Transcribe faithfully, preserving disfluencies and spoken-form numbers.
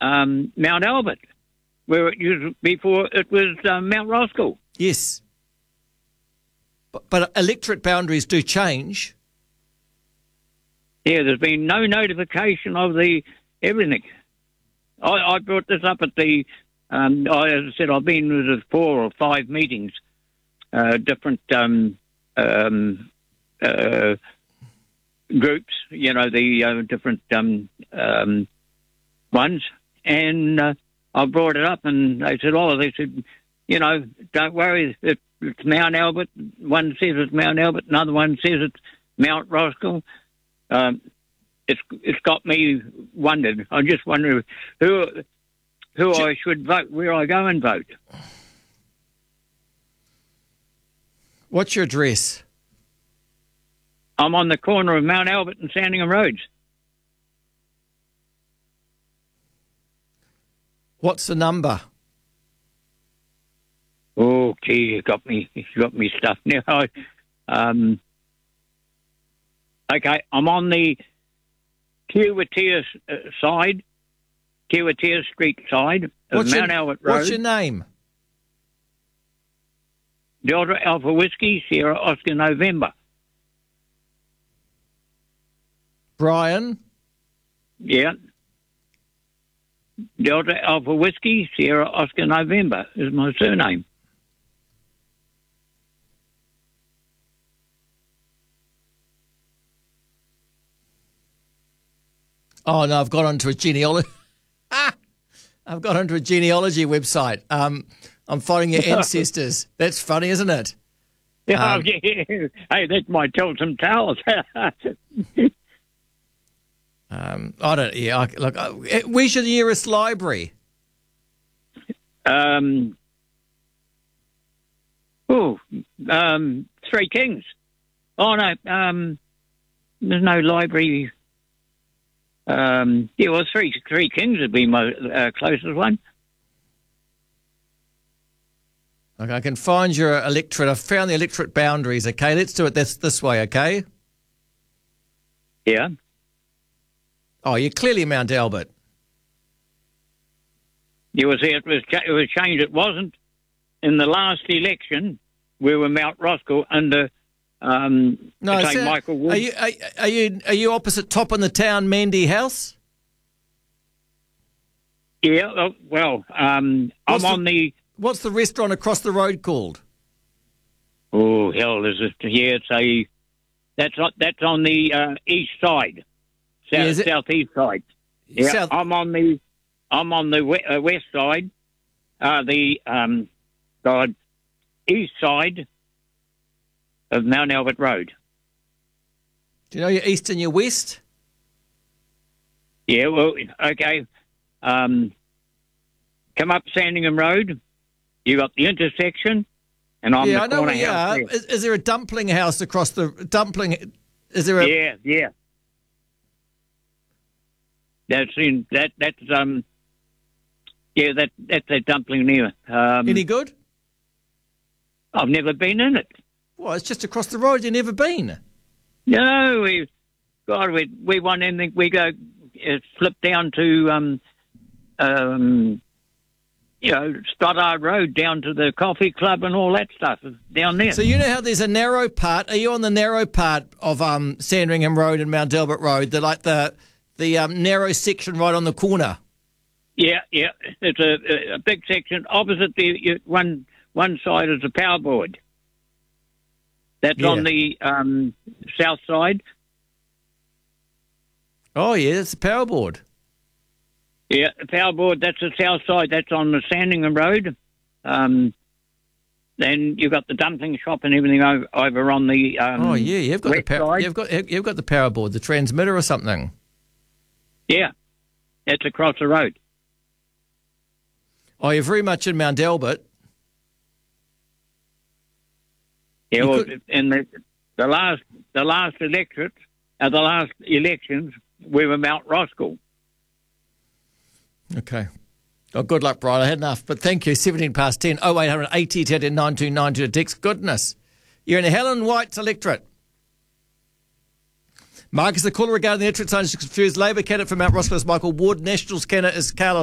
um, Mount Albert, where it used before it was um, Mount Roskill. Yes. But, but electorate boundaries do change. Yeah, there's been no notification of the everything. I, I brought this up at the, um, I, as I said, I've been to four or five meetings, uh, different um, um, uh, groups, you know, the uh, different um, um, ones, and uh, I brought it up, and they said, oh, they said, you know, don't worry, it, it's Mount Albert. One says it's Mount Albert, another one says it's Mount Roskill. Um, it's it's got me wondered. I just wonder who who I should vote, where I go and vote. What's your address? I'm on the corner of Mount Albert and Sandringham Roads. What's the number? Oh, gee, you got me, you got me stuffed now. Um, okay, I'm on the Kiwatia side, Kiwatia Street side of What's Mount your, Albert Road. What's your name? Delta Alpha Whiskey, Sierra Oscar November. Brian? Yeah. Delta Alpha Whiskey, Sierra Oscar November is my surname. Oh, no, I've got onto a genealogy. ah, I've got onto a genealogy website. Um, I'm finding your ancestors. That's funny, isn't it? Yeah, Um, yeah. Hey, that might tell some tales. um, I don't. Yeah, I, look. uh, Where's your nearest library? um, oh, um, Three Kings. Oh no, um, there's no library. Um, yeah, well, Three Three Kings would be my uh, closest one. Okay, I can find your electorate. I've found the electorate boundaries. Okay, let's do it this this way. Okay. Yeah. Oh, you're clearly Mount Albert. You will see it was cha- it was changed. It wasn't in the last election. We were Mount Roskill under um, No, Saint so Michael Wood. are you are, are you are you opposite top in the town Mandy House? Yeah. uh, Well, um, I'm What's the- on the. What's the restaurant across the road called? Oh hell, there's a yeah. It's a that's not that's on the uh, east side, south Yeah, is it- southeast side. Yeah, South- I'm on the I'm on the we- uh, west side, uh, the um, God east side of Mount Albert Road. Do you know your east and your west? Yeah, well, okay. Um, come up Sandringham Road. You got the intersection, and I'm yeah, the I know corner where you house are. there. Is, is there a dumpling house across the dumpling? Is there a? Yeah, yeah. That's in that. That's um. Yeah, that that's a dumpling near. Um, Any good? I've never been in it. Well, it's just across the road. You've never been. No, we, God, we we want anything. We go uh, flip down to um, um, you know, Stoddard Road down to the coffee club and all that stuff down there. So you know how there's a narrow part. Are you on the narrow part of um, Sandringham Road and Mount Albert Road? The like the the um, narrow section right on the corner. Yeah, yeah. It's a, a big section opposite the you- one one side is the power board. That's Yeah. on the um, south side. Oh yeah, it's a power board. Yeah, the power board. That's the south side. That's on the Sandringham Road. Um, then you've got the dumpling shop and everything over, over on the um, Oh yeah, you've got the west power. side. You've got you've got the power board, the transmitter or something. Yeah, that's across the road. Oh, you're very much in Mount Albert. Yeah, You well, could- in the the last the last electorate, uh, the last elections, we were Mount Roskill. Okay. Oh, good luck, Brian. I had enough, but thank you. seventeen past ten, oh eight hundred eighty, ten, nine two nine two to text. Goodness. You're in the Helen White's electorate. Marcus, the caller regarding the electorate sign is confused. Labor candidate for Mount Roskill is Michael Ward. Nationals candidate is Carlos